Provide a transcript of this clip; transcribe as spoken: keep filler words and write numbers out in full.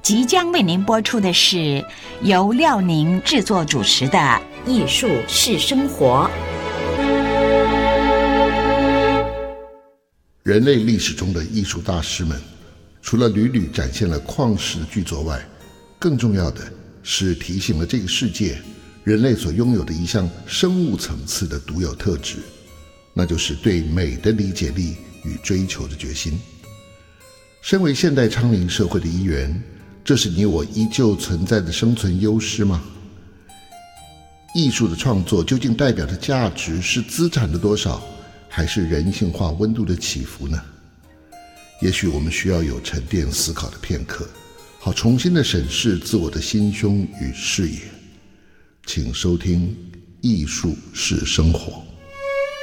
即将为您播出的是由廖宁制作主持的《艺术是生活》。 人类历史中的艺术大师们，除了屡屡展现了旷世巨作外，更重要的是提醒了这个世界，人类所拥有的一项生物层次的独有特质，那就是对美的理解力与追求的决心。身为现代昌龄社会的一员，这是你我依旧存在的生存优势吗？艺术的创作究竟代表的价值是资产的多少，还是人性化温度的起伏呢？也许我们需要有沉淀思考的片刻，好重新的审视自我的心胸与视野。请收听《艺术是生活》。